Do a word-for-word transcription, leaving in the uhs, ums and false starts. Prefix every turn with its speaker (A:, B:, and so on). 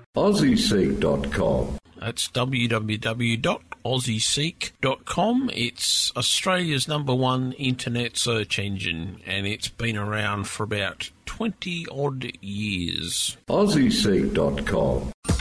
A: Aussie Seek dot com.
B: That's w w w dot aussie seek dot com. It's Australia's number one internet search engine, and it's been around for about twenty odd years.
A: Aussie Seek dot com.